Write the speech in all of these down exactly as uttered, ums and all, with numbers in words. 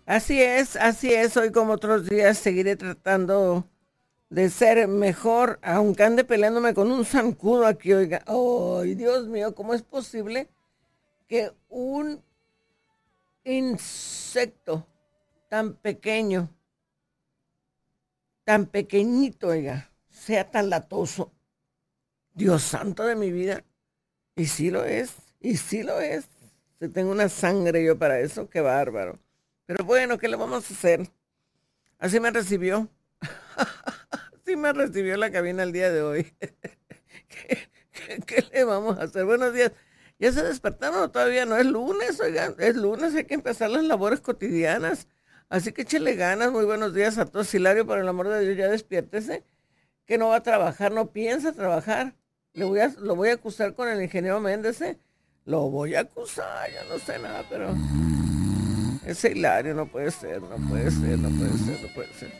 Así es, así es. Hoy como otros días seguiré tratando de ser mejor, aunque ande peleándome con un zancudo aquí, oiga. Ay, Dios mío, ¿cómo es posible que un insecto tan pequeño, tan pequeñito, oiga, sea tan latoso? Dios santo de mi vida. Y sí lo es, y sí lo es. Si tengo una sangre yo para eso, qué bárbaro. Pero bueno, ¿qué le vamos a hacer? Así me recibió. Sí me recibió la cabina el día de hoy. ¿Qué, qué- qué le vamos a hacer? Buenos días. ¿Ya se despertaron o todavía no? Es lunes, oigan, es lunes, hay que empezar las labores cotidianas. Así que échele ganas. Muy buenos días a todos. Hilario, por el amor de Dios, ya despiértese. Que no va a trabajar, no piensa trabajar. Le voy a, lo voy a acusar con el ingeniero Méndez. ¿Eh? Lo voy a acusar, ya no sé nada, pero ese Hilario no puede ser, no puede ser, no puede ser, no puede ser.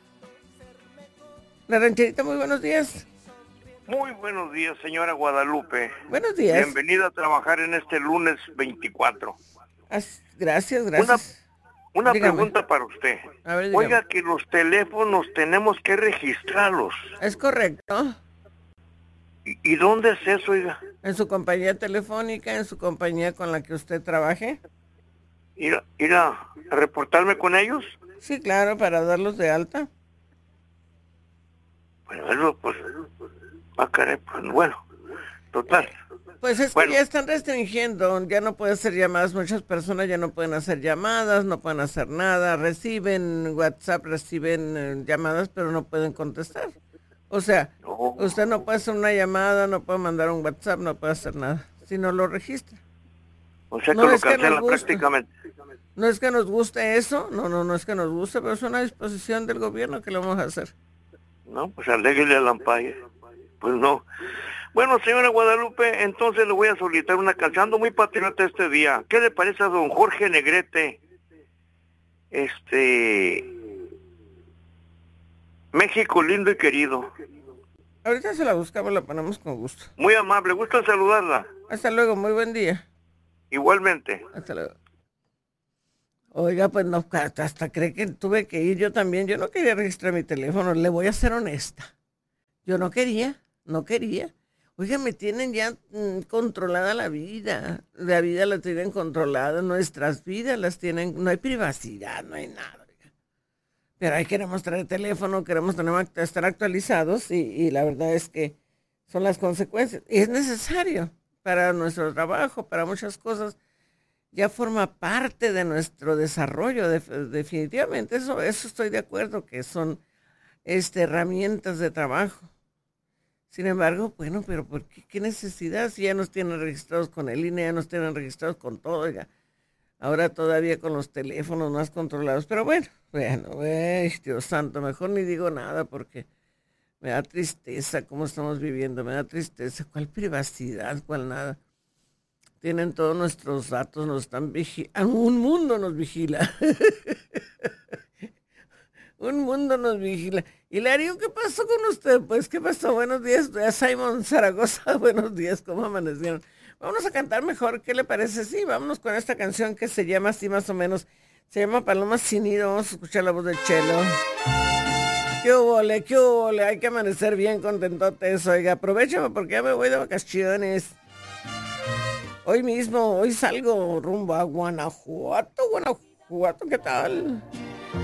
La rancherita, muy buenos días. Muy buenos días, señora Guadalupe. Buenos días. Bienvenida a trabajar en este lunes veinticuatro. As- gracias, Una, gracias. una Dígame. pregunta para usted. A ver, dígame. Oiga, que los teléfonos tenemos que registrarlos. Es correcto. ¿Y, y dónde es eso, oiga? En su compañía telefónica, en su compañía con la que usted trabaje. ¿Ir, a- ir a, a reportarme con ellos? Sí, claro, para darlos de alta. Bueno, pues, ah, caray, pues, bueno, total. Pues es que Bueno, ya están restringiendo, ya no puede hacer llamadas, muchas personas ya no pueden hacer llamadas, no pueden hacer nada, reciben WhatsApp, reciben eh, llamadas, pero no pueden contestar. O sea, no, usted no puede hacer una llamada, no puede mandar un WhatsApp, no puede hacer nada, si no lo registra. o sea que No lo es que nos cancela guste, prácticamente. no es que nos guste eso, no, no, no es que nos guste, pero es una disposición del gobierno que lo vamos a hacer. No, pues aléguele a la ampalle. Pues no. Bueno, señora Guadalupe, entonces le voy a solicitar una canción. Ando muy patriota este día. ¿Qué le parece a don Jorge Negrete? Este... México lindo y querido. Ahorita se la buscamos, la ponemos con gusto. Muy amable, gusto en saludarla. Hasta luego, muy buen día. Igualmente. Hasta luego. Oiga, pues no, hasta hasta cree que tuve que ir yo también. Yo no quería registrar mi teléfono, le voy a ser honesta. Yo no quería, no quería. Oiga, me tienen ya mm, controlada la vida. La vida la tienen controlada, nuestras vidas las tienen, no hay privacidad, no hay nada. Oiga. Pero ahí queremos traer teléfono, queremos tener, estar actualizados y, y la verdad es que son las consecuencias. Y es necesario para nuestro trabajo, para muchas cosas. Ya forma parte de nuestro desarrollo, de- definitivamente, eso, eso estoy de acuerdo, que son este, herramientas de trabajo. Sin embargo, bueno, pero ¿por qué, qué necesidad si ya nos tienen registrados con el I N E, ya nos tienen registrados con todo, oiga? Ahora todavía con los teléfonos más controlados, pero bueno, bueno, ay, Dios santo, mejor ni digo nada porque me da tristeza cómo estamos viviendo, me da tristeza, ¿cuál privacidad, cuál nada? Tienen todos nuestros datos, nos están vigilando. Un mundo nos vigila. Un mundo nos vigila. Hilario, ¿qué pasó con usted? Pues, ¿qué pasó? Buenos días. A Simon Zaragoza, buenos días. ¿Cómo amanecieron? Vámonos a cantar mejor. ¿Qué le parece? Sí, vámonos con esta canción que se llama así más o menos. Se llama Paloma Sin Nido. Vamos a escuchar la voz de Chelo. ¿Qué hubole? ¿Qué hubole? Hay que amanecer bien contentotes. Oiga, aprovechame porque ya me voy de vacaciones. Hoy mismo, hoy salgo rumbo a Guanajuato, Guanajuato, ¿qué tal?